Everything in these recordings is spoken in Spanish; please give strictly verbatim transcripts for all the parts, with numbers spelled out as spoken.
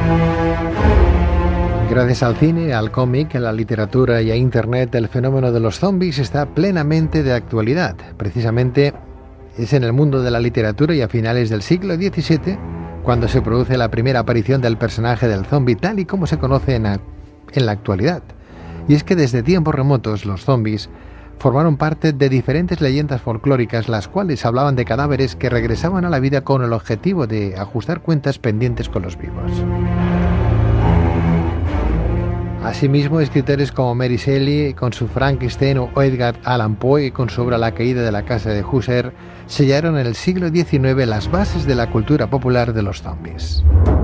Gracias al cine, al cómic, a la literatura y a Internet, el fenómeno de los zombies está plenamente de actualidad. Precisamente es en el mundo de la literatura y a finales del siglo diecisiete cuando se produce la primera aparición del personaje del zombie tal y como se conoce en la, en la actualidad. Y es que desde tiempos remotos los zombies formaron parte de diferentes leyendas folclóricas, las cuales hablaban de cadáveres que regresaban a la vida con el objetivo de ajustar cuentas pendientes con los vivos. Asimismo, escritores como Mary Shelley con su Frankenstein o Edgar Allan Poe con su obra La caída de la casa de Usher sellaron en el siglo diecinueve las bases de la cultura popular de los zombies.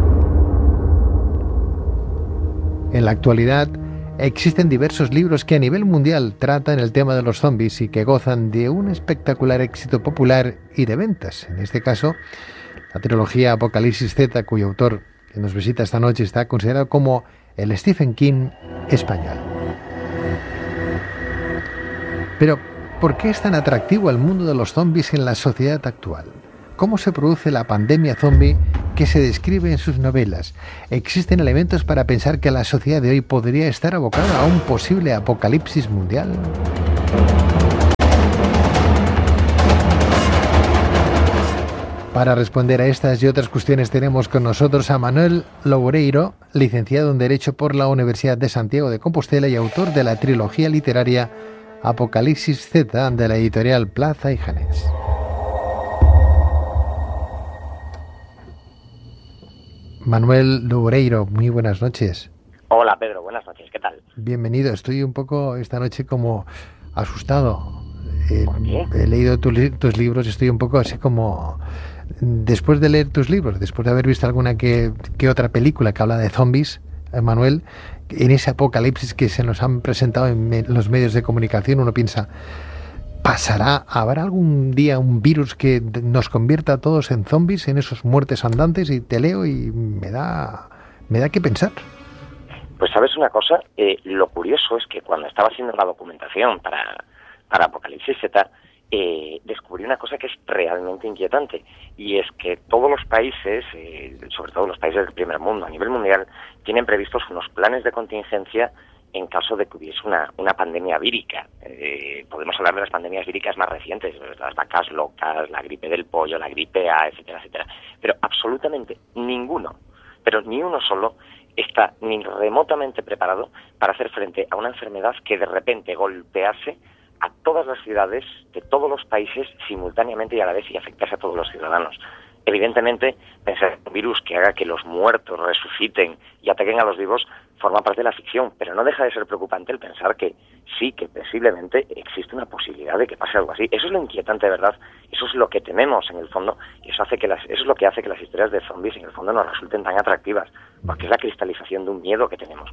En la actualidad, existen diversos libros que a nivel mundial tratan el tema de los zombies y que gozan de un espectacular éxito popular y de ventas. En este caso, la trilogía Apocalipsis Z, cuyo autor que nos visita esta noche está considerado como el Stephen King español. Pero, ¿por qué es tan atractivo el mundo de los zombies en la sociedad actual? ¿Cómo se produce la pandemia zombie que se describe en sus novelas? ¿Existen elementos para pensar que la sociedad de hoy podría estar abocada a un posible apocalipsis mundial? Para responder a estas y otras cuestiones tenemos con nosotros a Manuel Loureiro, licenciado en Derecho por la Universidad de Santiago de Compostela y autor de la trilogía literaria Apocalipsis Z de la editorial Plaza y Janés. Manuel Loureiro, muy buenas noches. Hola Pedro, buenas noches, ¿qué tal? Bienvenido, estoy un poco esta noche como asustado. Eh, ¿Por qué? He leído tu, tus libros y estoy un poco así como... Después de leer tus libros, después de haber visto alguna que, que otra película que habla de zombies, eh, Manuel, en ese apocalipsis que se nos han presentado en me, los medios de comunicación, uno piensa, ¿pasará? ¿Habrá algún día un virus que nos convierta a todos en zombies, en esos muertes andantes? Y te leo y me da, me da que pensar. Pues sabes una cosa, eh, lo curioso es que cuando estaba haciendo la documentación para, para Apocalipsis Z, eh, descubrí una cosa que es realmente inquietante, y es que todos los países, eh, sobre todo los países del primer mundo, a nivel mundial, tienen previstos unos planes de contingencia en caso de que hubiese una, una pandemia vírica. Eh, podemos hablar de las pandemias víricas más recientes, las vacas locas, la gripe del pollo, la gripe A, etcétera, etcétera. Pero absolutamente ninguno, pero ni uno solo, está ni remotamente preparado para hacer frente a una enfermedad que de repente golpease a todas las ciudades de todos los países simultáneamente y a la vez y afectase a todos los ciudadanos. Evidentemente, pensar en un virus que haga que los muertos resuciten y ataquen a los vivos forma parte de la ficción, pero no deja de ser preocupante el pensar que sí, que posiblemente existe una posibilidad de que pase algo así. Eso es lo inquietante, de verdad. Eso es lo que tememos en el fondo, y eso hace que las, eso es lo que hace que las historias de zombies en el fondo nos resulten tan atractivas, porque es la cristalización de un miedo que tenemos.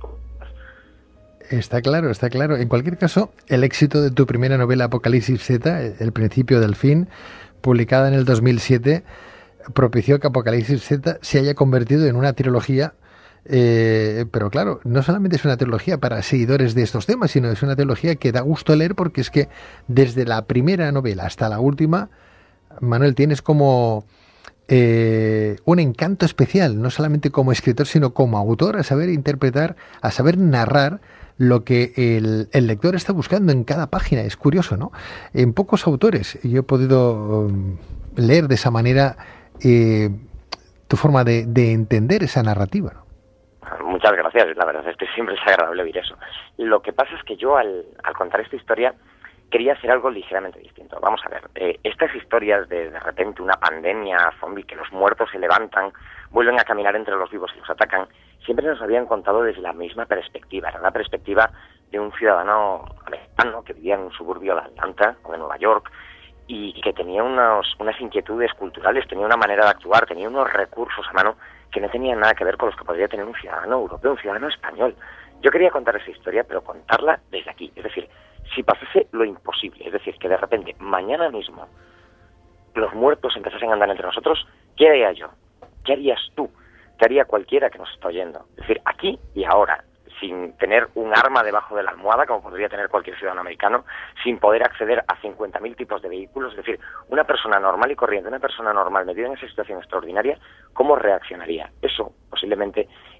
Está claro, está claro. En cualquier caso, el éxito de tu primera novela Apocalipsis Z, El principio del fin, publicada en el dos mil siete, propició que Apocalipsis Z se haya convertido en una trilogía, eh, pero claro, no solamente es una trilogía para seguidores de estos temas, sino es una trilogía que da gusto leer, porque es que desde la primera novela hasta la última, Manuel, tienes como eh, un encanto especial, no solamente como escritor, sino como autor, a saber interpretar, a saber narrar lo que el, el lector está buscando en cada página. Es curioso, ¿no? En pocos autores yo he podido um, leer de esa manera eh, tu forma de, de entender esa narrativa, ¿no? Muchas gracias, la verdad es que siempre es agradable oír eso. Lo que pasa es que yo al, al contar esta historia quería hacer algo ligeramente distinto. Vamos a ver, eh, estas historias de de repente una pandemia zombie, que los muertos se levantan, vuelven a caminar entre los vivos y los atacan, siempre nos habían contado desde la misma perspectiva. Era una perspectiva de un ciudadano americano que vivía en un suburbio de Atlanta o de Nueva York y que tenía unos, unas inquietudes culturales, tenía una manera de actuar, tenía unos recursos a mano que no tenían nada que ver con los que podría tener un ciudadano europeo, un ciudadano español. Yo quería contar esa historia, pero contarla desde aquí. Es decir, si pasase lo imposible, es decir, que de repente, mañana mismo, los muertos empezasen a andar entre nosotros, ¿qué haría yo? ¿Qué harías tú? ¿Qué haría cualquiera que nos está oyendo? Es decir, aquí y ahora, sin tener un arma debajo de la almohada, como podría tener cualquier ciudadano americano, sin poder acceder a cincuenta mil tipos de vehículos, es decir, una persona normal y corriente, una persona normal metida en esa situación extraordinaria, ¿cómo reaccionaría? Eso posiblemente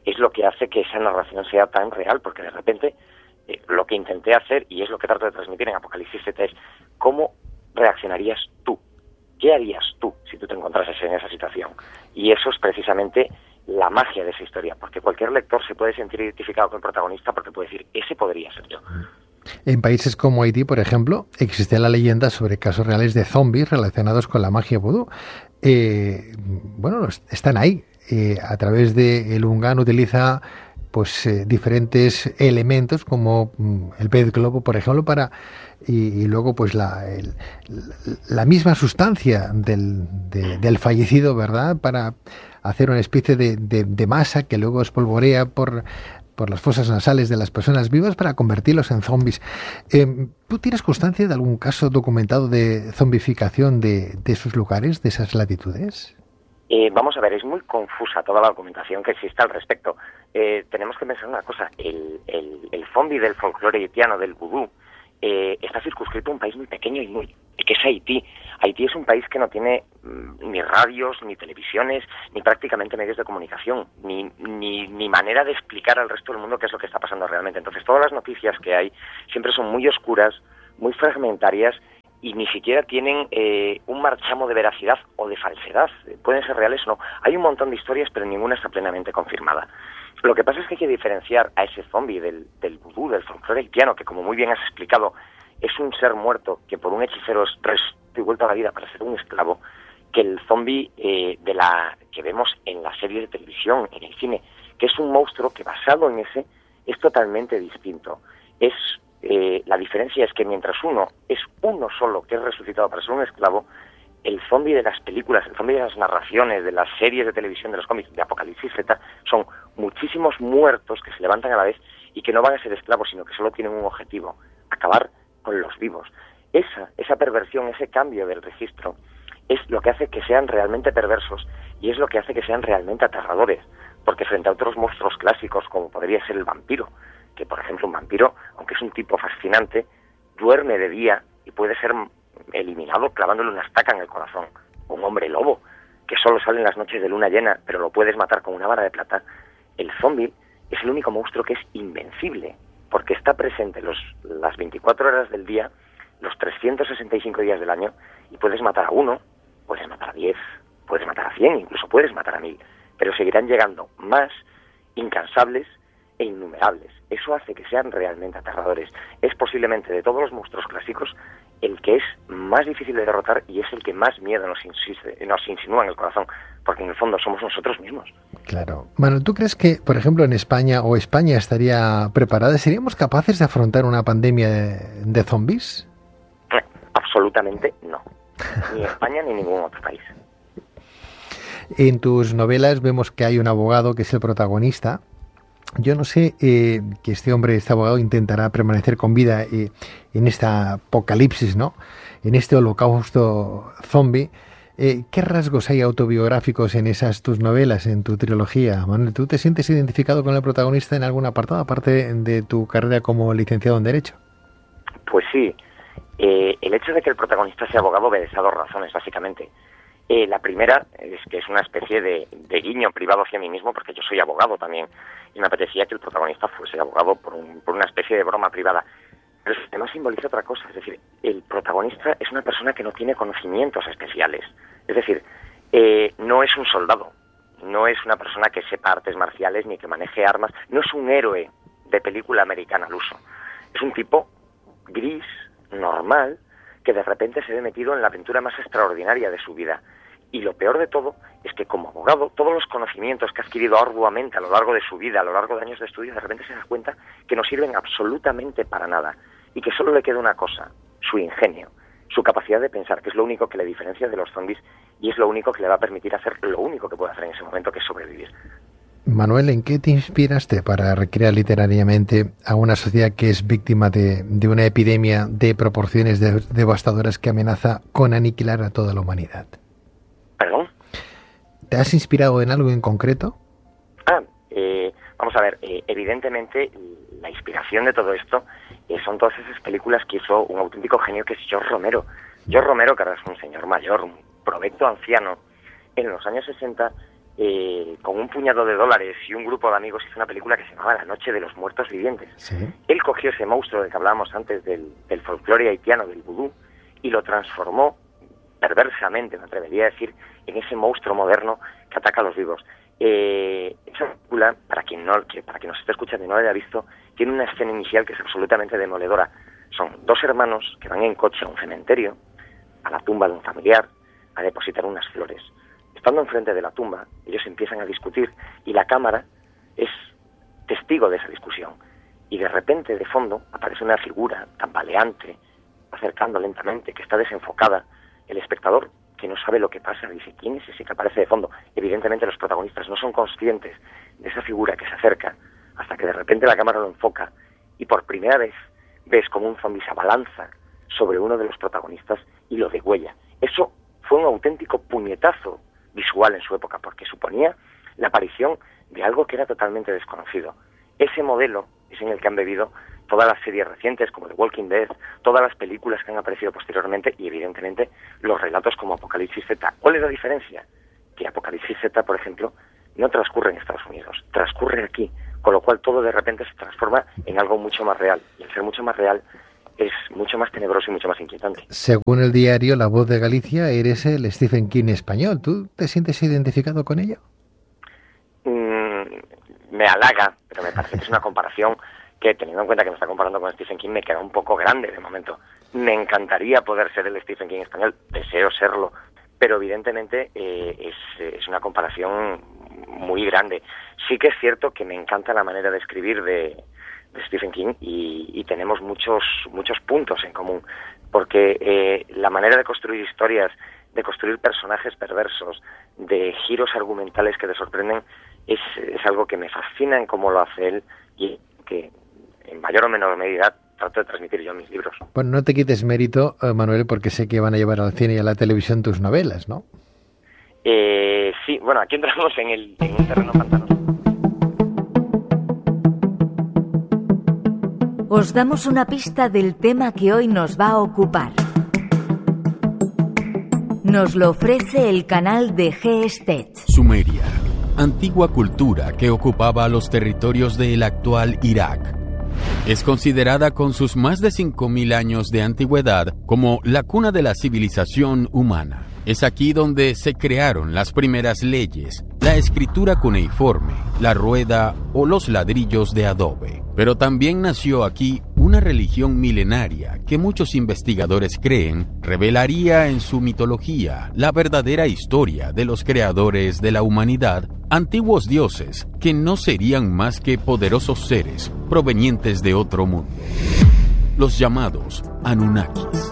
es lo que hace que esa narración sea tan real, porque de repente eh, lo que intenté hacer, y es lo que trato de transmitir en Apocalipsis Z, es cómo reaccionarías tú, qué harías tú si tú te encontrases en esa situación. Y eso es precisamente la magia de esa historia, porque cualquier lector se puede sentir identificado con el protagonista porque puede decir, ese podría ser yo. En países como Haití, por ejemplo, existe la leyenda sobre casos reales de zombies relacionados con la magia vudú. Eh, bueno, están ahí. Eh, a través de el Ungan utiliza pues eh, diferentes elementos como mm, el pez globo, por ejemplo, para y, y luego pues la, el, la misma sustancia del, de, del fallecido, ¿verdad? Para hacer una especie de, de, de masa que luego espolvorea por por las fosas nasales de las personas vivas para convertirlos en zombies. Eh, ¿Tú tienes constancia de algún caso documentado de zombificación de, de esos lugares, de esas latitudes? Eh, vamos a ver, es muy confusa toda la documentación que existe al respecto. Eh, tenemos que pensar una cosa, el, el, el zombie del folclore haitiano, del vudú, eh, está circunscrito a un país muy pequeño y muy que es Haití. Haití es un país que no tiene mm, ni radios, ni televisiones, ni prácticamente medios de comunicación, ni, ni, ni manera de explicar al resto del mundo qué es lo que está pasando realmente. Entonces, todas las noticias que hay siempre son muy oscuras, muy fragmentarias, y ni siquiera tienen eh, un marchamo de veracidad o de falsedad. Pueden ser reales o no. Hay un montón de historias, pero ninguna está plenamente confirmada. Lo que pasa es que hay que diferenciar a ese zombie del, del vudú, del folclore haitiano, que como muy bien has explicado, es un ser muerto que por un hechicero es revuelto a la vida para ser un esclavo, que el zombie eh, de la que vemos en las series de televisión, en el cine, que es un monstruo que basado en ese es totalmente distinto. Es eh, la diferencia es que mientras uno es uno solo que es resucitado para ser un esclavo, el zombie de las películas, el zombie de las narraciones, de las series de televisión, de los cómics, de Apocalipsis Z, son muchísimos muertos que se levantan a la vez y que no van a ser esclavos, sino que solo tienen un objetivo, acabar con los vivos. Esa, esa perversión, ese cambio del registro, es lo que hace que sean realmente perversos y es lo que hace que sean realmente aterradores, porque frente a otros monstruos clásicos, como podría ser el vampiro, que por ejemplo un vampiro, aunque es un tipo fascinante, duerme de día y puede ser eliminado clavándole una estaca en el corazón. Un hombre lobo, que solo sale en las noches de luna llena, pero lo puedes matar con una vara de plata. El zombie es el único monstruo que es invencible, porque está presente los, las veinticuatro horas del día, los trescientos sesenta y cinco días del año, y puedes matar a uno, puedes matar a diez, puedes matar a cien, incluso puedes matar a mil, pero seguirán llegando más, incansables e innumerables. Eso hace que sean realmente aterradores. Es posiblemente de todos los monstruos clásicos el que es más difícil de derrotar y es el que más miedo nos, insiste, nos insinúa en el corazón, porque en el fondo somos nosotros mismos. Claro. Manuel, ¿tú crees que, por ejemplo, en España o España estaría preparada? ¿Seríamos capaces de afrontar una pandemia de, de zombies? Absolutamente no. Ni España ni ningún otro país. En tus novelas vemos que hay un abogado que es el protagonista. Yo no sé eh, que este hombre, este abogado, intentará permanecer con vida eh, en esta apocalipsis, ¿no? En este holocausto zombie. Eh, ¿Qué rasgos hay autobiográficos en esas tus novelas, en tu trilogía, Manuel? ¿Tú te sientes identificado con el protagonista en algún apartado, aparte de tu carrera como licenciado en Derecho? Pues sí. Eh, el hecho de que el protagonista sea abogado obedece a dos razones, básicamente. Eh, la primera es que es una especie de, de guiño privado hacia mí mismo, porque yo soy abogado también, y me apetecía que el protagonista fuese abogado por, un, por una especie de broma privada. Pero además simboliza otra cosa, es decir, el protagonista es una persona que no tiene conocimientos especiales. Es decir, eh, no es un soldado, no es una persona que sepa artes marciales ni que maneje armas, no es un héroe de película americana al uso. Es un tipo gris, normal, que de repente se ve metido en la aventura más extraordinaria de su vida. Y lo peor de todo es que como abogado, todos los conocimientos que ha adquirido arduamente a lo largo de su vida, a lo largo de años de estudio, de repente se da cuenta que no sirven absolutamente para nada y que solo le queda una cosa, su ingenio, su capacidad de pensar, que es lo único que le diferencia de los zombies y es lo único que le va a permitir hacer lo único que puede hacer en ese momento, que es sobrevivir. Manuel, ¿en qué te inspiraste para recrear literariamente a una sociedad que es víctima de, de una epidemia de proporciones de, devastadoras que amenaza con aniquilar a toda la humanidad? ¿Perdón? ¿Te has inspirado en algo en concreto? Ah, eh, vamos a ver, eh, evidentemente la inspiración de todo esto eh, son todas esas películas que hizo un auténtico genio que es George Romero. George Romero, que ahora es un señor mayor, un provecto anciano, en los años sesenta eh, con un puñado de dólares y un grupo de amigos hizo una película que se llamaba La Noche de los Muertos Vivientes. Sí. Él cogió ese monstruo del que hablábamos antes, del, del folclore haitiano, del vudú, y lo transformó perversamente, me atrevería a decir, en ese monstruo moderno que ataca a los vivos. Eh, esa película, para quien no, que para quien nos esté escuchando y no la haya visto, tiene una escena inicial que es absolutamente demoledora. Son dos hermanos que van en coche a un cementerio, a la tumba de un familiar, a depositar unas flores. Estando enfrente de la tumba, ellos empiezan a discutir y la cámara es testigo de esa discusión. Y de repente, de fondo, aparece una figura tambaleante, acercando lentamente, que está desenfocada. El espectador, que no sabe lo que pasa, dice, ¿quién es ese que aparece de fondo? Evidentemente los protagonistas no son conscientes de esa figura que se acerca, hasta que de repente la cámara lo enfoca y por primera vez ves como un zombi se abalanza sobre uno de los protagonistas y lo degüella. Eso fue un auténtico puñetazo visual en su época, porque suponía la aparición de algo que era totalmente desconocido. Ese modelo es en el que han bebido todas las series recientes, como The Walking Dead, todas las películas que han aparecido posteriormente y, evidentemente, los relatos como Apocalipsis Z. ¿Cuál es la diferencia? Que Apocalipsis Z, por ejemplo, no transcurre en Estados Unidos, transcurre aquí, con lo cual todo de repente se transforma en algo mucho más real. Y al ser mucho más real, es mucho más tenebroso y mucho más inquietante. Según el diario La Voz de Galicia, eres el Stephen King español. ¿Tú te sientes identificado con ello? Mm, me halaga, pero me parece que es una comparación que, teniendo en cuenta que me está comparando con Stephen King, me queda un poco grande de momento. Me encantaría poder ser el Stephen King español, deseo serlo, pero evidentemente eh, es, es una comparación muy grande. Sí que es cierto que me encanta la manera de escribir de, de Stephen King y, y tenemos muchos muchos puntos en común, porque eh, la manera de construir historias, de construir personajes perversos, de giros argumentales que te sorprenden, es, es algo que me fascina en cómo lo hace él y que en mayor o menor medida trato de transmitir yo en mis libros. Bueno, no te quites mérito, Manuel, porque sé que van a llevar al cine y a la televisión tus novelas, ¿no? Eh, sí, bueno, aquí entramos en, el, en un terreno pantanoso. Os damos una pista del tema que hoy nos va a ocupar. Nos lo ofrece el canal de Geestet. Sumeria, antigua cultura que ocupaba los territorios del actual Irak. Es considerada con sus más de cinco mil años de antigüedad como la cuna de la civilización humana. Es aquí donde se crearon las primeras leyes, la escritura cuneiforme, la rueda o los ladrillos de adobe. Pero también nació aquí una religión milenaria que muchos investigadores creen revelaría en su mitología la verdadera historia de los creadores de la humanidad, antiguos dioses que no serían más que poderosos seres provenientes de otro mundo, los llamados Anunnakis.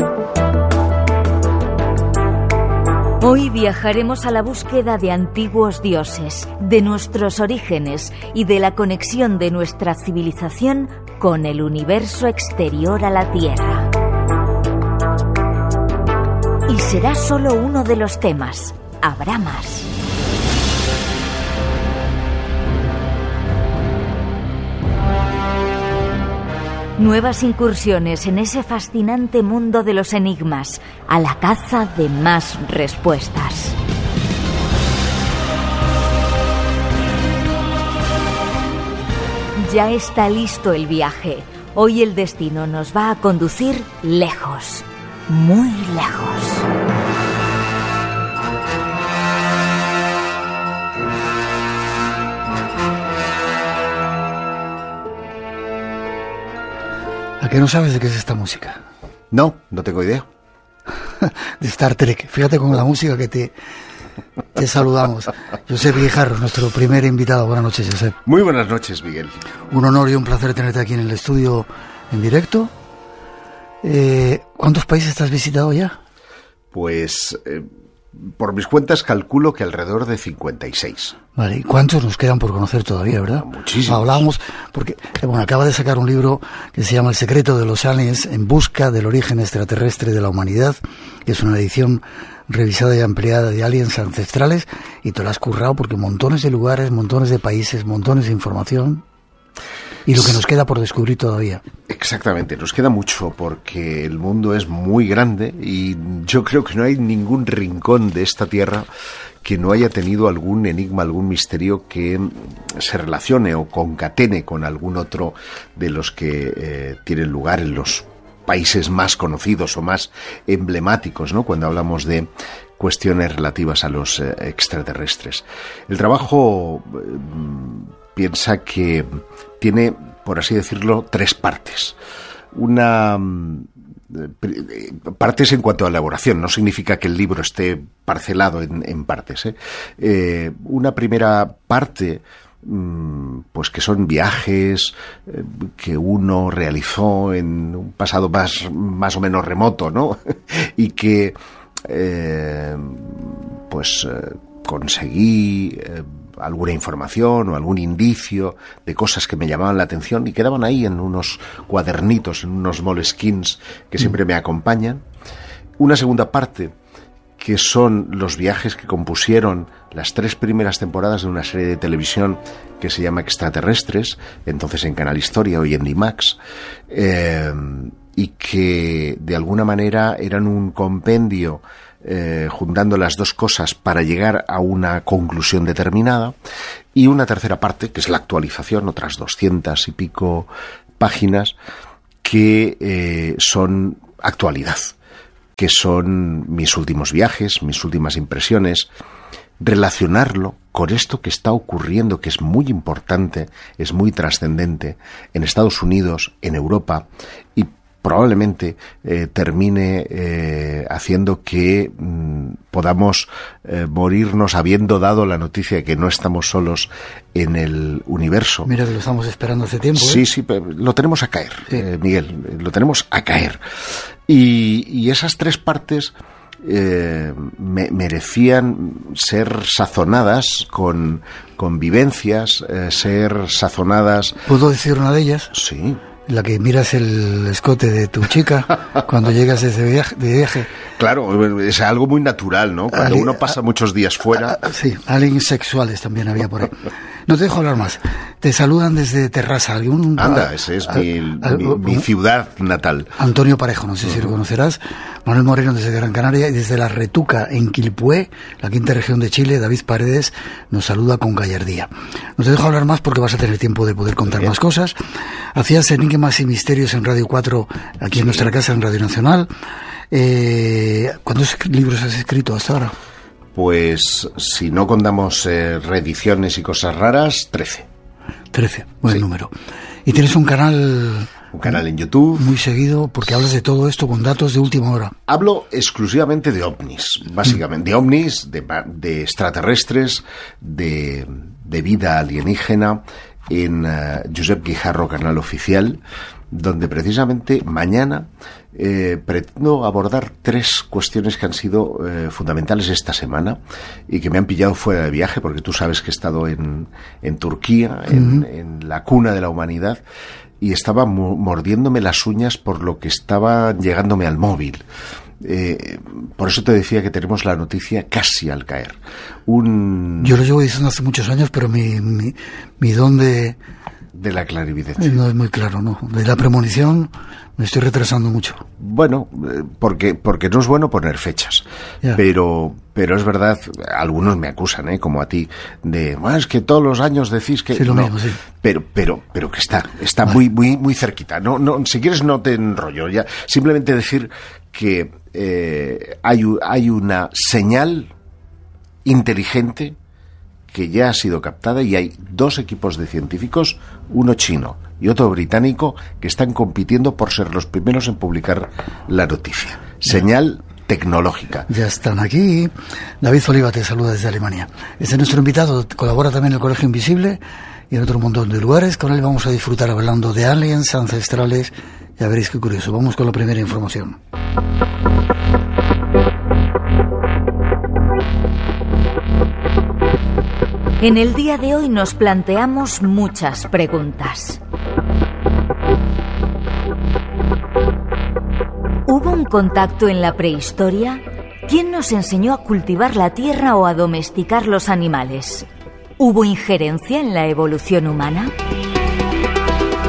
Hoy viajaremos a la búsqueda de antiguos dioses, de nuestros orígenes y de la conexión de nuestra civilización con el universo exterior a la Tierra. Y será solo uno de los temas, habrá más. Nuevas incursiones en ese fascinante mundo de los enigmas, a la caza de más respuestas. Ya está listo el viaje. Hoy el destino nos va a conducir lejos, muy lejos. ¿A qué no sabes de qué es esta música? No, no tengo idea. De Star Trek. Fíjate con la música que te, te saludamos. Josep Guijarro, nuestro primer invitado. Buenas noches, Josep. Muy buenas noches, Miguel. Un honor y un placer tenerte aquí en el estudio en directo. Eh, ¿Cuántos países te has visitado ya? Pues, eh, por mis cuentas, calculo que alrededor de cincuenta y seis. Vale, ¿y cuántos nos quedan por conocer todavía, verdad? Muchísimos. Hablábamos, porque, eh, bueno, acaba de sacar un libro que se llama El secreto de los aliens, en busca del origen extraterrestre de la humanidad, que es una edición revisada y ampliada de aliens ancestrales, y te lo has currado porque montones de lugares, montones de países, montones de información. y lo que nos queda por descubrir todavía. Exactamente, nos queda mucho porque el mundo es muy grande y yo creo que no hay ningún rincón de esta tierra que no haya tenido algún enigma, algún misterio que se relacione o concatene con algún otro de los que eh, tienen lugar en los países más conocidos o más emblemáticos, ¿no?, cuando hablamos de cuestiones relativas a los eh, extraterrestres. El trabajo eh, piensa que tiene, por así decirlo, tres partes. Una partes en cuanto a elaboración, no significa que el libro esté parcelado en, en partes, ¿eh? Eh, una primera parte, pues que son viajes eh, que uno realizó en un pasado más, más o menos remoto, ¿no? Y que eh, pues eh, conseguí eh, alguna información o algún indicio de cosas que me llamaban la atención y quedaban ahí en unos cuadernitos, en unos moleskins que siempre me acompañan. Una segunda parte, que son los viajes que compusieron las tres primeras temporadas de una serie de televisión que se llama Extraterrestres, entonces en Canal Historia, hoy en IMAX, eh, y que de alguna manera eran un compendio Eh, juntando las dos cosas para llegar a una conclusión determinada, y una tercera parte, que es la actualización, otras doscientas y pico páginas, que eh, son actualidad, que son mis últimos viajes, mis últimas impresiones, relacionarlo con esto que está ocurriendo, que es muy importante, es muy trascendente, en Estados Unidos, en Europa, y probablemente eh, termine eh, haciendo que mm, podamos eh, morirnos habiendo dado la noticia de que no estamos solos en el universo. Mira que lo estamos esperando hace tiempo, ¿eh? Sí, sí, pero lo tenemos a caer, sí. eh, Miguel, lo tenemos a caer. Y, y esas tres partes eh, me, merecían ser sazonadas con, con vivencias, eh, ser sazonadas... ¿Puedo decir una de ellas? Sí. La que miras el escote de tu chica cuando llegas de ese viaje, de viaje. Claro, es algo muy natural, ¿no? Cuando Ali, uno pasa muchos días fuera. A, a, sí, aliens sexuales también había por ahí. No te dejo hablar más. Te saludan desde Terrassa. ¿Algún, Anda, ese es a, mi, a, mi, a, mi ciudad natal. Antonio Parejo, no sé uh-huh. si lo conocerás. Manuel Moreno desde Gran Canaria, y desde La Retuca, en Quilpué, la quinta región de Chile, David Paredes nos saluda con gallardía. No te dejo hablar más porque vas a tener tiempo de poder contar más cosas. Hacías Enigmas y Misterios en Radio cuatro, aquí sí. en nuestra casa, en Radio Nacional. Eh, ¿Cuántos libros has escrito hasta ahora? Pues, si no contamos eh, reediciones y cosas raras, trece. trece, buen sí. número. Y tienes un canal... Un canal en YouTube. Muy seguido, porque hablas de todo esto con datos de última hora. Hablo exclusivamente de ovnis, básicamente. Mm. De ovnis, de, de extraterrestres, de, de vida alienígena, en uh, Josep Guijarro, canal oficial, donde precisamente mañana eh, pretendo abordar tres cuestiones que han sido eh, fundamentales esta semana y que me han pillado fuera de viaje, porque tú sabes que he estado en, en Turquía, en, uh-huh. en la cuna de la humanidad, y estaba mordiéndome las uñas por lo que estaba llegándome al móvil. Eh, por eso te decía que tenemos la noticia casi al caer. Un... Yo lo llevo diciendo hace muchos años, pero mi, mi, mi don de... De la clarividencia. No es muy claro, ¿no? De la premonición me estoy retrasando mucho. Bueno, porque porque no es bueno poner fechas. Yeah. Pero pero es verdad, algunos me acusan, ¿eh? Como a ti, de, bueno, es que todos los años decís que... Sí, lo no, mismo, sí. Pero, pero, pero que está, está vale. muy, muy, muy cerquita. No, no, si quieres no te enrollo, ya. Simplemente decir que eh, hay, hay una señal inteligente que ya ha sido captada, y hay dos equipos de científicos, uno chino y otro británico, que están compitiendo por ser los primeros en publicar la noticia. Señal tecnológica. Ya están aquí. David Oliva te saluda desde Alemania. Este es nuestro invitado, colabora también en el Colegio Invisible y en otro montón de lugares. Con él vamos a disfrutar hablando de aliens ancestrales. Ya veréis qué curioso. Vamos con la primera información. En el día de hoy nos planteamos muchas preguntas. ¿Hubo un contacto en la prehistoria? ¿Quién nos enseñó a cultivar la tierra o a domesticar los animales? ¿Hubo injerencia en la evolución humana?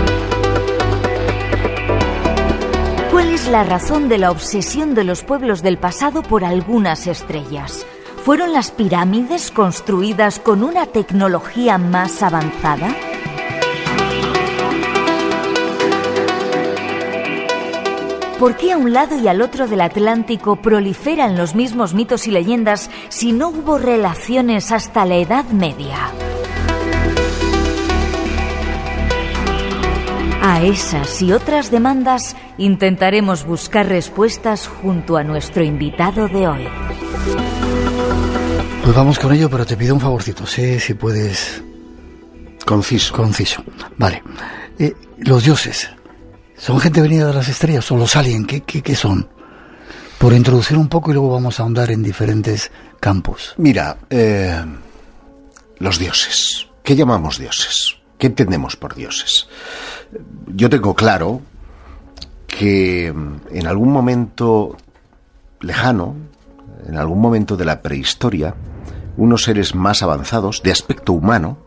es la razón de la obsesión de los pueblos del pasado por algunas estrellas. ¿Fueron las pirámides construidas con una tecnología más avanzada? ¿Por qué a un lado y al otro del Atlántico proliferan los mismos mitos y leyendas si no hubo relaciones hasta la Edad Media? A esas y otras demandas intentaremos buscar respuestas junto a nuestro invitado de hoy. Pues vamos con ello, pero te pido un favorcito, sé si puedes... Conciso. Conciso, vale. Eh, los dioses, ¿son gente venida de las estrellas o los aliens? ¿Qué, qué, qué son? Por introducir un poco y luego vamos a ahondar en diferentes campos. Mira, eh, los dioses. ¿Qué llamamos dioses? ¿Qué entendemos por dioses? Yo tengo claro que en algún momento lejano, en algún momento de la prehistoria, unos seres más avanzados, de aspecto humano,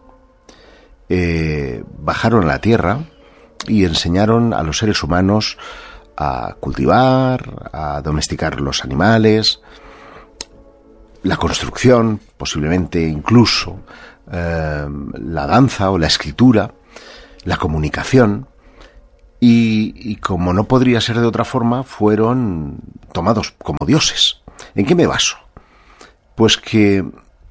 eh, bajaron a la Tierra y enseñaron a los seres humanos a cultivar, a domesticar los animales, la construcción, posiblemente incluso eh, la danza o la escritura, la comunicación, y, y como no podría ser de otra forma, fueron tomados como dioses. ¿En qué me baso? Pues que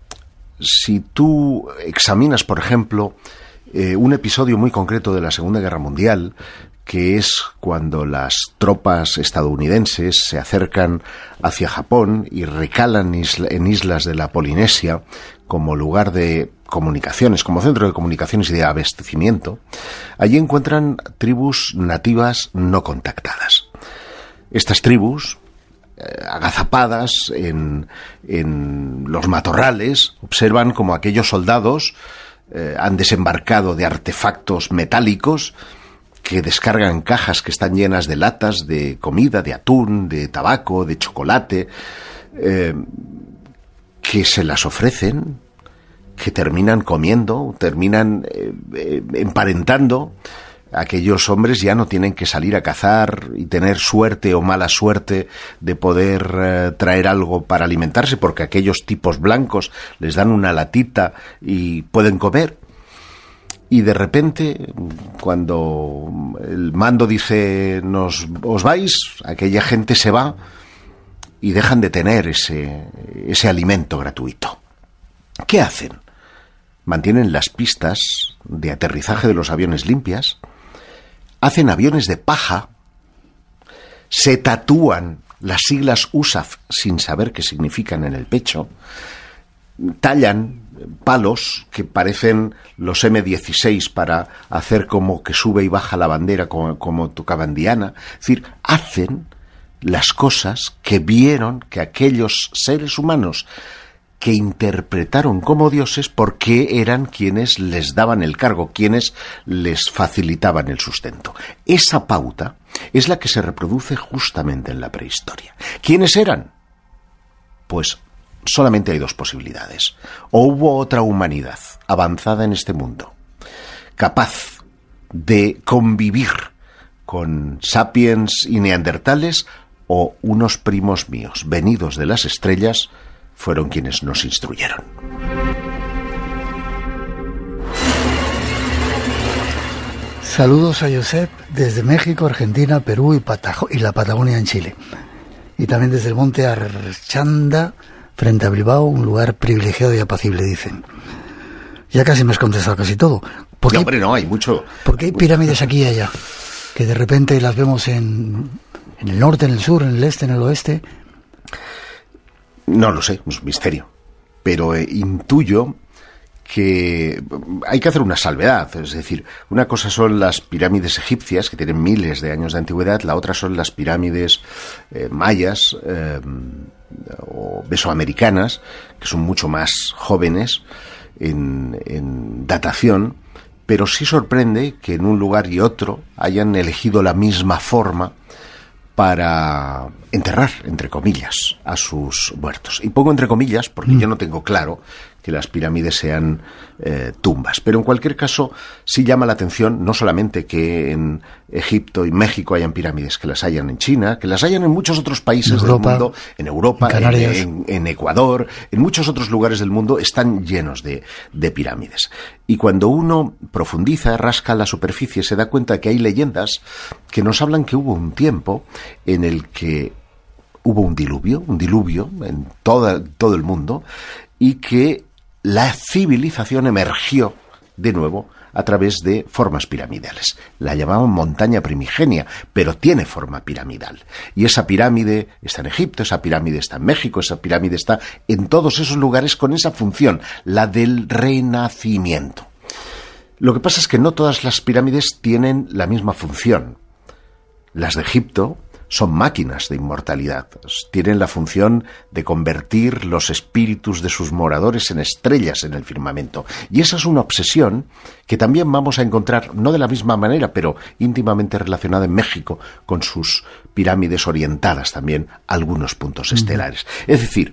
si tú examinas, por ejemplo, eh, un episodio muy concreto de la Segunda Guerra Mundial, que es cuando las tropas estadounidenses se acercan hacia Japón y recalan isla, en islas de la Polinesia como lugar de comunicaciones, como centro de comunicaciones y de abastecimiento, allí encuentran tribus nativas no contactadas. Estas tribus, eh, agazapadas en, en los matorrales, observan como aquellos soldados eh, han desembarcado de artefactos metálicos que descargan cajas que están llenas de latas de comida, de atún, de tabaco, de chocolate, eh, que se las ofrecen, que terminan comiendo, terminan eh, eh, emparentando. Aquellos hombres ya no tienen que salir a cazar y tener suerte o mala suerte de poder eh, traer algo para alimentarse, porque aquellos tipos blancos les dan una latita y pueden comer. Y de repente, cuando el mando dice nos os vais, aquella gente se va y dejan de tener ese, ese alimento gratuito. ¿Qué hacen? Mantienen las pistas de aterrizaje de los aviones limpias, hacen aviones de paja, se tatúan las siglas U S A F sin saber qué significan en el pecho, tallan palos que parecen los eme dieciséis para hacer como que sube y baja la bandera como, como tocaba en Diana. Es decir, hacen las cosas que vieron que aquellos seres humanos que interpretaron como dioses porque eran quienes les daban el cargo, quienes les facilitaban el sustento. Esa pauta es la que se reproduce justamente en la prehistoria. ¿Quiénes eran? Pues solamente hay dos posibilidades. O hubo otra humanidad avanzada en este mundo, capaz de convivir con sapiens y neandertales, o unos primos míos, venidos de las estrellas, fueron quienes nos instruyeron. Saludos a Josep desde México, Argentina, Perú y, Patago- y la Patagonia en Chile. Y también desde el monte Archanda, frente a Bilbao, un lugar privilegiado y apacible, dicen. Ya casi me has contestado casi todo. ¿Por qué, no, hombre, no, hay mucho... ¿Por qué hay pirámides aquí y allá? Que de repente las vemos en, en el norte, en el sur, en el este, en el oeste. No lo sé, es un misterio. Pero eh, intuyo que hay que hacer una salvedad. Es decir, una cosa son las pirámides egipcias, que tienen miles de años de antigüedad, la otra son las pirámides eh, mayas eh, o mesoamericanas, que son mucho más jóvenes en, en datación, pero sí sorprende que en un lugar y otro hayan elegido la misma forma para enterrar, entre comillas, a sus muertos. Y pongo entre comillas porque mm. yo no tengo claro que las pirámides sean eh, tumbas. Pero en cualquier caso, sí llama la atención no solamente que en Egipto y México hayan pirámides, que las hayan en China, que las hayan en muchos otros países Europa, del mundo, en Europa, en, en, en, en Ecuador, en muchos otros lugares del mundo están llenos de, de pirámides. Y cuando uno profundiza, rasca la superficie, se da cuenta de que hay leyendas que nos hablan que hubo un tiempo en el que hubo un diluvio, un diluvio en toda, todo el mundo, y que la civilización emergió de nuevo a través de formas piramidales. La llamaban montaña primigenia, pero tiene forma piramidal. Y esa pirámide está en Egipto, esa pirámide está en México, esa pirámide está en todos esos lugares con esa función, la del renacimiento. Lo que pasa es que no todas las pirámides tienen la misma función. Las de Egipto son máquinas de inmortalidad, tienen la función de convertir los espíritus de sus moradores en estrellas en el firmamento. Y esa es una obsesión que también vamos a encontrar, no de la misma manera, pero íntimamente relacionada en México, con sus pirámides orientadas también a algunos puntos estelares. Mm. Es decir,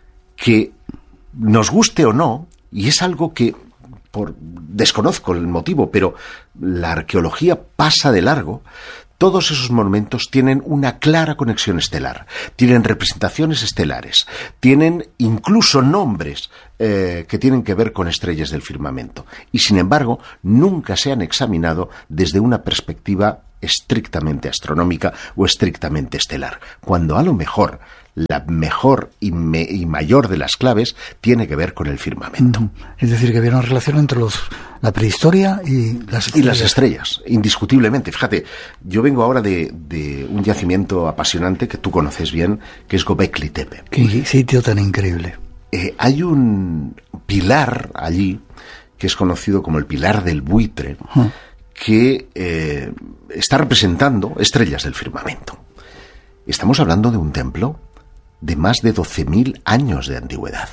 que nos guste o no, y es algo que por, desconozco el motivo, pero la arqueología pasa de largo. Todos esos monumentos tienen una clara conexión estelar, tienen representaciones estelares, tienen incluso nombres eh, que tienen que ver con estrellas del firmamento. Y sin embargo, nunca se han examinado desde una perspectiva estrictamente astronómica o estrictamente estelar, cuando a lo mejor la mejor y, me, y mayor de las claves tiene que ver con el firmamento. Uh-huh. Es decir, que había una relación entre los, la prehistoria y las estrellas. Y las estrellas, indiscutiblemente. Fíjate, yo vengo ahora de, de un yacimiento apasionante que tú conoces bien, que es Göbekli Tepe. Qué sitio tan increíble. Eh, hay un pilar allí, que es conocido como el pilar del buitre, uh-huh. que eh, está representando estrellas del firmamento. Estamos hablando de un templo de más de doce mil años de antigüedad.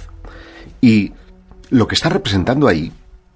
Y lo que está representando ahí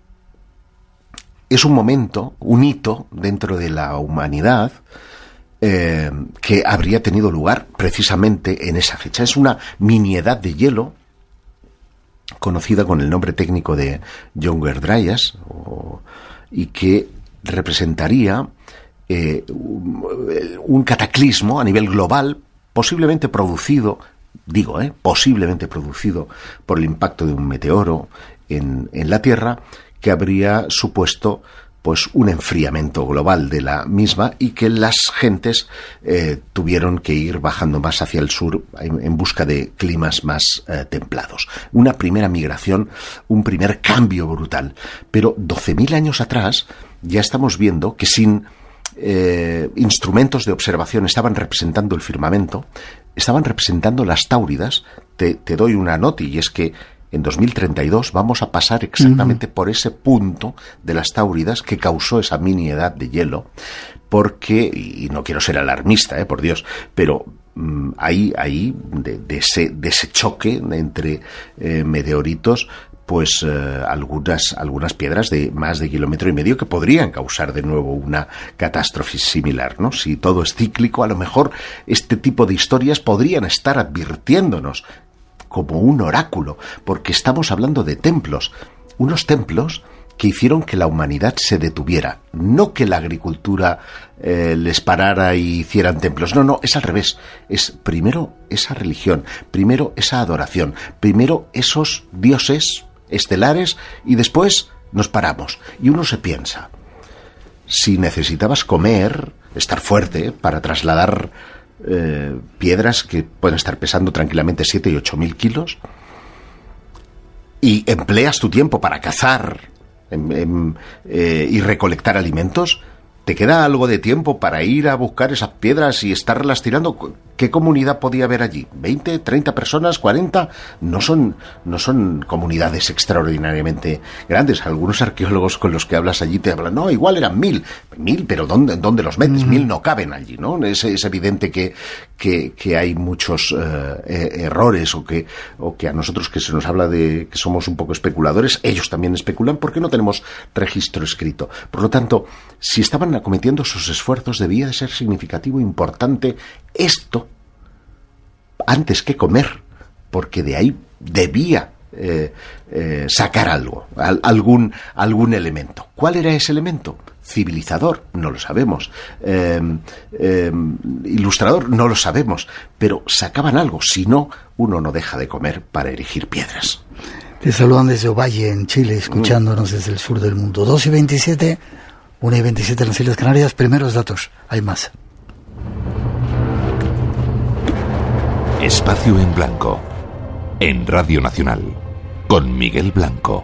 es un momento, un hito dentro de la humanidad eh, que habría tenido lugar precisamente en esa fecha. Es una miniedad de hielo conocida con el nombre técnico de Younger Dryas o, y que representaría eh, un, un cataclismo a nivel global, posiblemente producido Digo, eh, posiblemente producido por el impacto de un meteoro en, en la Tierra, que habría supuesto pues un enfriamiento global de la misma y que las gentes eh, tuvieron que ir bajando más hacia el sur en, en busca de climas más eh, templados. Una primera migración, un primer cambio brutal. Pero doce mil años atrás ya estamos viendo que sin eh, instrumentos de observación estaban representando el firmamento, estaban representando las táuridas. Te, te doy una noti, y es que en dos mil treinta y dos vamos a pasar exactamente uh-huh. por ese punto de las táuridas que causó esa mini edad de hielo, porque, y no quiero ser alarmista, eh, por Dios, pero mmm, ahí, ahí de, de, ese, de ese choque entre eh, meteoritos, pues eh, algunas, algunas piedras de más de kilómetro y medio que podrían causar de nuevo una catástrofe similar, ¿no? Si todo es cíclico, a lo mejor este tipo de historias podrían estar advirtiéndonos como un oráculo, porque estamos hablando de templos, unos templos que hicieron que la humanidad se detuviera, no que la agricultura eh, les parara y hicieran templos, no, no, es al revés, es primero esa religión, primero esa adoración, primero esos dioses estelares y después nos paramos. Y uno se piensa, si necesitabas comer, estar fuerte para trasladar eh, piedras que pueden estar pesando tranquilamente siete y ocho mil kilos, y empleas tu tiempo para cazar en, en, eh, y recolectar alimentos, ¿te queda algo de tiempo para ir a buscar esas piedras y estarlas tirando? ¿Qué comunidad podía haber allí? ¿veinte, treinta personas, cuarenta? No son, no son comunidades extraordinariamente grandes. Algunos arqueólogos con los que hablas allí te hablan, no, igual eran mil. Mil, pero ¿dónde, dónde los metes? Mm. Mil no caben allí, ¿no? Es, es evidente que, que, que hay muchos eh, errores o que, o que a nosotros que se nos habla de que somos un poco especuladores, ellos también especulan porque no tenemos registro escrito. Por lo tanto, si estaban acometiendo sus esfuerzos, debía de ser significativo, importante esto, antes que comer, porque de ahí debía eh, eh, sacar algo, al, algún, algún elemento. ¿Cuál era ese elemento? Civilizador, no lo sabemos. Eh, eh, ilustrador, no lo sabemos. Pero sacaban algo, si no, uno no deja de comer para erigir piedras. Te saludan desde Ovalle, en Chile, escuchándonos desde el sur del mundo. dos y veintisiete, una y veintisiete en las Islas Canarias. Primeros datos, hay más. Espacio en Blanco, en Radio Nacional, con Miguel Blanco.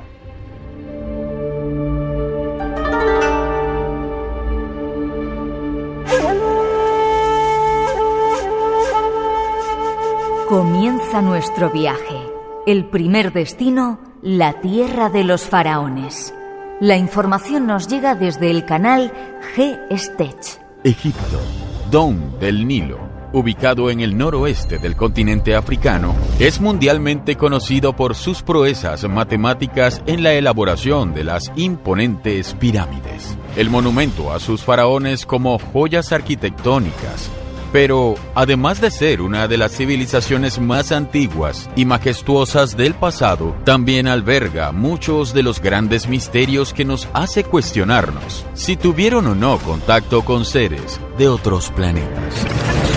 Comienza nuestro viaje. El primer destino, la tierra de los faraones. La información nos llega desde el canal G-Stech. Egipto, Don del Nilo, ubicado en el noroeste del continente africano, es mundialmente conocido por sus proezas matemáticas en la elaboración de las imponentes pirámides. El monumento a sus faraones como joyas arquitectónicas. Pero, además de ser una de las civilizaciones más antiguas y majestuosas del pasado, también alberga muchos de los grandes misterios que nos hace cuestionarnos si tuvieron o no contacto con seres de otros planetas.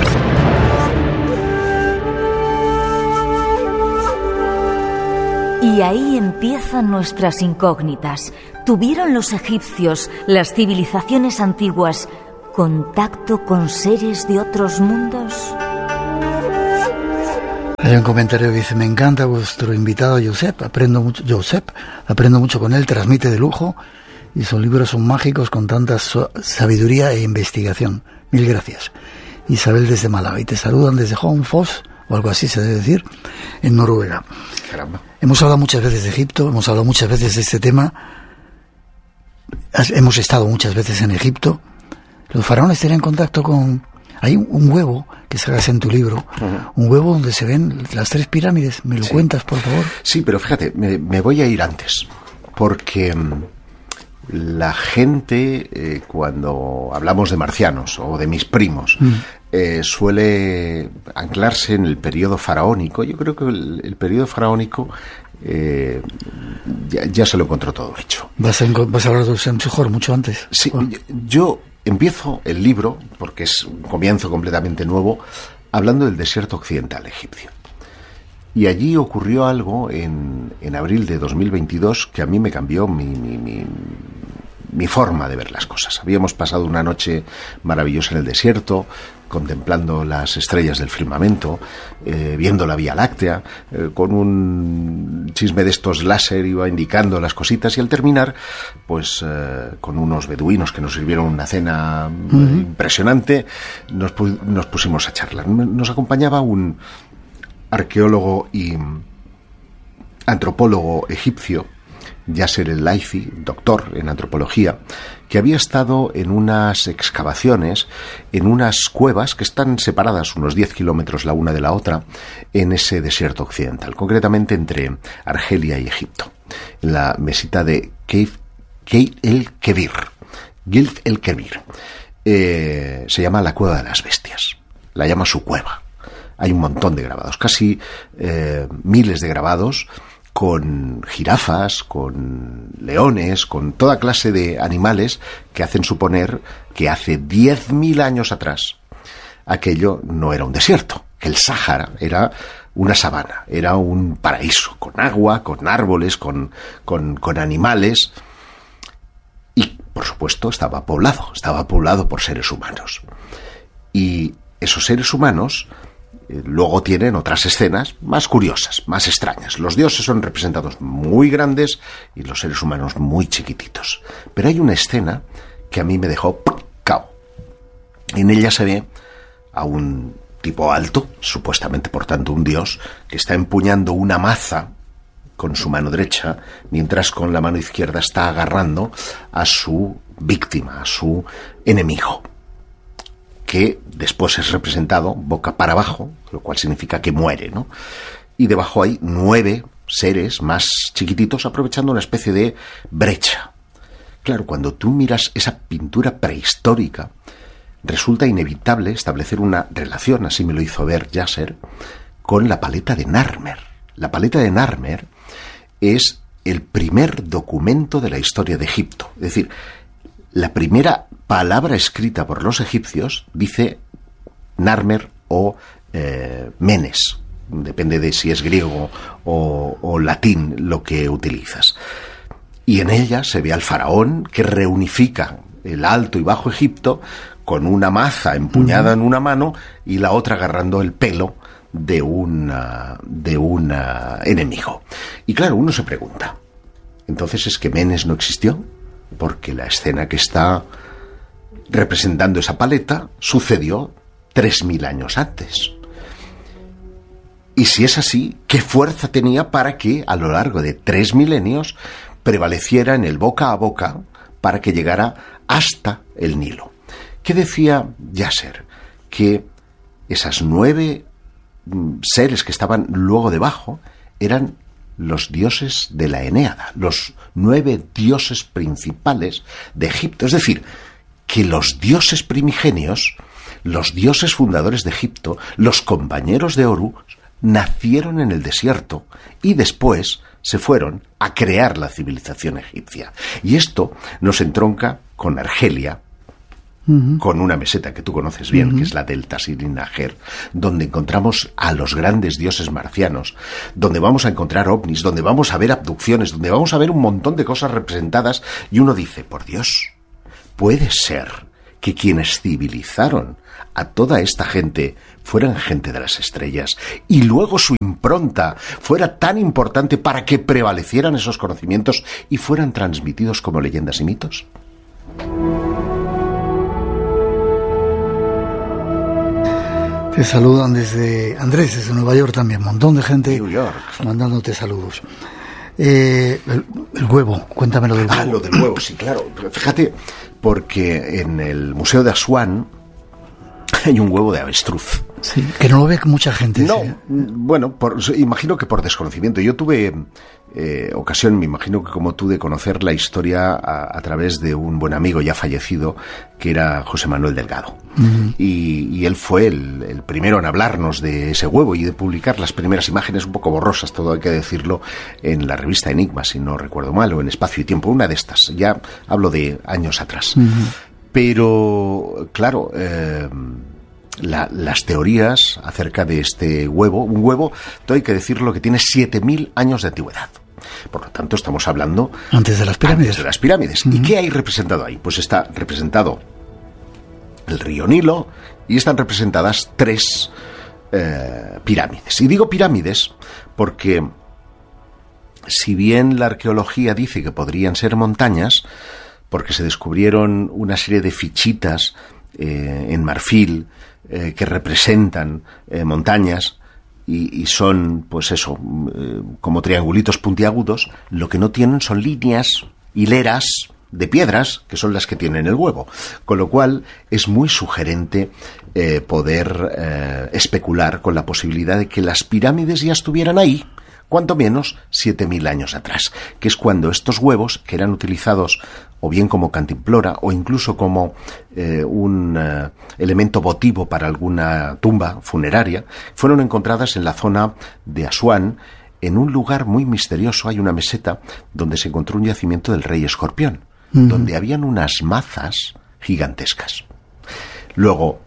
Y ahí empiezan nuestras incógnitas. ¿Tuvieron los egipcios, las civilizaciones antiguas, contacto con seres de otros mundos? Hay un comentario que dice: me encanta vuestro invitado Josep, aprendo mucho, Josep, aprendo mucho con él, transmite de lujo y sus libros son mágicos con tanta so- sabiduría e investigación. Mil gracias. Isabel desde Málaga, y te saludan desde Honfoss, o algo así se debe decir, en Noruega. Caramba. Hemos hablado muchas veces de Egipto, hemos hablado muchas veces de este tema, hemos estado muchas veces en Egipto. Los faraones tenían contacto con... Hay un, un huevo que sacas en tu libro, uh-huh. un huevo donde se ven las tres pirámides. ¿Me lo sí. cuentas, por favor? Sí, pero fíjate, me, me voy a ir antes, porque um, la gente, eh, cuando hablamos de marcianos o de mis primos, uh-huh. eh, suele anclarse en el periodo faraónico. Yo creo que el, el periodo faraónico... Eh, ya, ya se lo encontró todo hecho. ¿Vas a, vas a hablar de Shamshujor mucho antes? Sí, yo, yo empiezo el libro, porque es un comienzo completamente nuevo, hablando del desierto occidental egipcio. Y allí ocurrió algo en, en abril de dos mil veintidós que a mí me cambió mi, mi, mi, mi forma de ver las cosas. Habíamos pasado una noche maravillosa en el desierto, contemplando las estrellas del firmamento, eh, viendo la Vía Láctea, eh, con un chisme de estos láser iba indicando las cositas, y al terminar, pues eh, con unos beduinos que nos sirvieron una cena uh-huh. eh, impresionante, nos, pu- nos pusimos a charlar. Nos acompañaba un arqueólogo y antropólogo egipcio, Yasser el-Laifi, doctor en antropología, que había estado en unas excavaciones, en unas cuevas que están separadas unos diez kilómetros la una de la otra, en ese desierto occidental, concretamente entre Argelia y Egipto, en la mesita de Keif el-Kebir. Gilt el-Kebir. Eh, se llama la Cueva de las Bestias, la llama su cueva. Hay un montón de grabados, casi eh, miles de grabados, con jirafas, con leones, con toda clase de animales que hacen suponer que hace diez mil años atrás aquello no era un desierto, que el Sáhara era una sabana, era un paraíso, con agua, con árboles, con, con, con animales, y por supuesto estaba poblado, estaba poblado por seres humanos. Y esos seres humanos luego tienen otras escenas más curiosas, más extrañas. Los dioses son representados muy grandes y los seres humanos muy chiquititos. Pero hay una escena que a mí me dejó cao. En ella se ve a un tipo alto, supuestamente por tanto un dios, que está empuñando una maza con su mano derecha, mientras con la mano izquierda está agarrando a su víctima, a su enemigo, que después es representado boca para abajo, lo cual significa que muere, ¿no? Y debajo hay nueve seres más chiquititos aprovechando una especie de brecha. Claro, cuando tú miras esa pintura prehistórica, resulta inevitable establecer una relación, así me lo hizo ver Yasser, con la paleta de Narmer. La paleta de Narmer es el primer documento de la historia de Egipto. Es decir, la primera palabra escrita por los egipcios dice Narmer o eh, Menes. Depende de si es griego o, o latín lo que utilizas. Y en ella se ve al faraón que reunifica el Alto y Bajo Egipto con una maza empuñada en una mano y la otra agarrando el pelo de una, de un enemigo. Y claro, uno se pregunta, ¿entonces es que Menes no existió? Porque la escena que está representando esa paleta sucedió tres mil años antes. Y si es así, ¿qué fuerza tenía para que a lo largo de tres milenios prevaleciera en el boca a boca para que llegara hasta el Nilo? ¿Qué decía Yasser? Que esas nueve seres que estaban luego debajo eran los dioses de la Enéada, los nueve dioses principales de Egipto. Es decir, que los dioses primigenios, los dioses fundadores de Egipto, los compañeros de Horus, nacieron en el desierto y después se fueron a crear la civilización egipcia. Y esto nos entronca con Argelia, uh-huh. con una meseta que tú conoces bien, uh-huh. que es la del Tassili-Najer, donde encontramos a los grandes dioses marcianos, donde vamos a encontrar ovnis, donde vamos a ver abducciones, donde vamos a ver un montón de cosas representadas, y uno dice, por Dios, ¿puede ser que quienes civilizaron a toda esta gente fueran gente de las estrellas y luego su impronta fuera tan importante para que prevalecieran esos conocimientos y fueran transmitidos como leyendas y mitos? Te saludan desde Andrés, desde Nueva York también, un montón de gente New York mandándote saludos. Eh, el, el huevo, cuéntame lo del huevo. Ah, lo del huevo, sí, claro. Fíjate, porque en el Museo de Asuán hay un huevo de avestruz. Sí, que no lo ve mucha gente. No, sí. Bueno, por, imagino que por desconocimiento. Yo tuve eh, ocasión, me imagino que como tú, de conocer la historia a, a través de un buen amigo ya fallecido, que era José Manuel Delgado. Uh-huh. Y, y él fue el, el primero en hablarnos de ese huevo y de publicar las primeras imágenes un poco borrosas, todo hay que decirlo, en la revista Enigma, si no recuerdo mal, o en Espacio y Tiempo, una de estas. Ya hablo de años atrás. Uh-huh. Pero, claro, eh, la, las teorías acerca de este huevo, un huevo, todo hay que decirlo, que tiene siete mil años de antigüedad. Por lo tanto, estamos hablando... Antes de las pirámides. Antes de las pirámides. Uh-huh. ¿Y qué hay representado ahí? Pues está representado el río Nilo y están representadas tres eh, pirámides. Y digo pirámides porque, si bien la arqueología dice que podrían ser montañas, porque se descubrieron una serie de fichitas eh, en marfil eh, que representan eh, montañas y, y son, pues eso, eh, como triangulitos puntiagudos, lo que no tienen son líneas, hileras de piedras, que son las que tienen el huevo. Con lo cual es muy sugerente eh, poder eh, especular con la posibilidad de que las pirámides ya estuvieran ahí, cuanto menos siete mil años atrás, que es cuando estos huevos, que eran utilizados o bien como cantimplora o incluso como eh, un eh, elemento votivo para alguna tumba funeraria, fueron encontradas en la zona de Asuán, en un lugar muy misterioso. Hay una meseta donde se encontró un yacimiento del rey Escorpión, uh-huh. donde habían unas mazas gigantescas. Luego,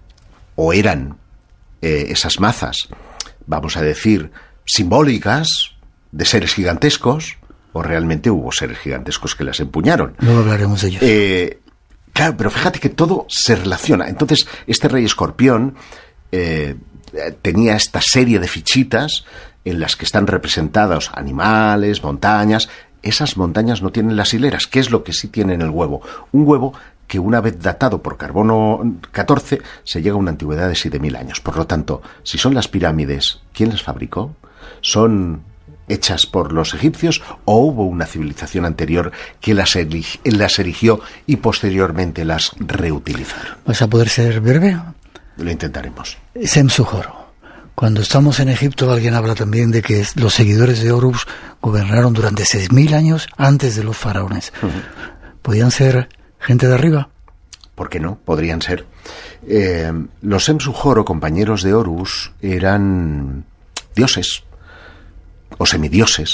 o eran eh, esas mazas, vamos a decir, simbólicas de seres gigantescos, o realmente hubo seres gigantescos que las empuñaron. Luego hablaremos de ellos. Eh, claro, pero fíjate que todo se relaciona. Entonces, este rey Escorpión eh, tenía esta serie de fichitas en las que están representados animales, montañas. Esas montañas no tienen las hileras. ¿Qué es lo que sí tiene en el huevo? Un huevo que, una vez datado por carbono catorce, se llega a una antigüedad de siete mil años. Por lo tanto, si son las pirámides, ¿quién las fabricó? ¿Son hechas por los egipcios o hubo una civilización anterior que las, elig- las erigió y posteriormente las reutilizaron? ¿Vas a poder ser breve? Lo intentaremos. Semsuhor. Cuando estamos en Egipto, alguien habla también de que los seguidores de Horus gobernaron durante seis mil años antes de los faraones. Uh-huh. ¿Podían ser gente de arriba? ¿Por qué no? Podrían ser. Eh, los Semsuhor, o compañeros de Horus, eran dioses o semidioses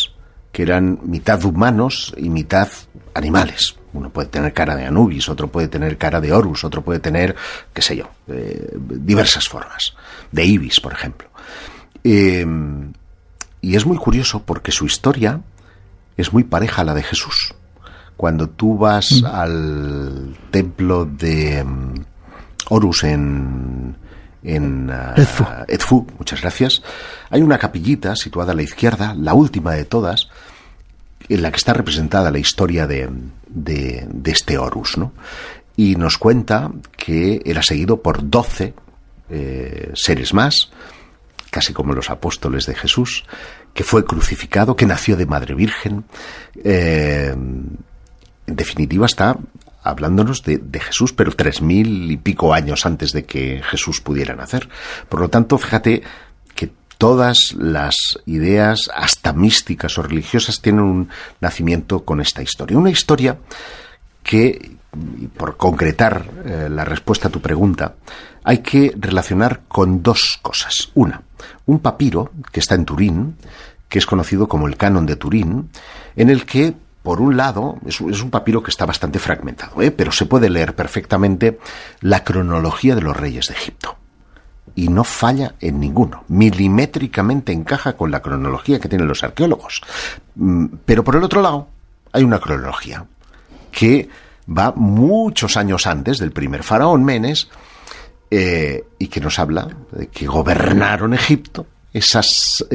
que eran mitad humanos y mitad animales. Uno puede tener cara de Anubis, otro puede tener cara de Horus, otro puede tener, qué sé yo, eh, diversas formas. De Ibis, por ejemplo. Eh, y es muy curioso porque su historia es muy pareja a la de Jesús. Cuando tú vas mm. al templo de um, Horus en, en uh, Edfu. Edfu, muchas gracias, hay una capillita situada a la izquierda, la última de todas, en la que está representada la historia de, de, de este Horus, ¿no? Y nos cuenta que era seguido por doce eh, seres más, casi como los apóstoles de Jesús, que fue crucificado, que nació de Madre Virgen. Eh, en definitiva está hablándonos de, de Jesús, pero tres mil y pico años antes de que Jesús pudiera nacer. Por lo tanto, fíjate que todas las ideas, hasta místicas o religiosas, tienen un nacimiento con esta historia. Una historia que, por concretar eh, la respuesta a tu pregunta, hay que relacionar con dos cosas. Una, un papiro que está en Turín, que es conocido como el Canon de Turín, en el que, por un lado, es un, es un papiro que está bastante fragmentado, ¿eh? pero se puede leer perfectamente la cronología de los reyes de Egipto. Y no falla en ninguno. Milimétricamente encaja con la cronología que tienen los arqueólogos. Pero por el otro lado, hay una cronología que va muchos años antes del primer faraón Menes, eh, y que nos habla de que gobernaron Egipto esas